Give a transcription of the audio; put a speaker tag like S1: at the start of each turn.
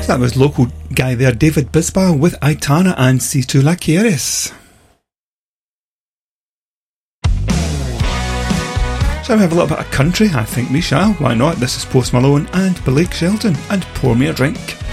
S1: That was local guy there, David Bisbal, with Aitana and Si Tu La Quieres. Shall we have a little bit of country? I think we shall. Why not? This is Post Malone and Blake Shelton, and Pour Me a Drink.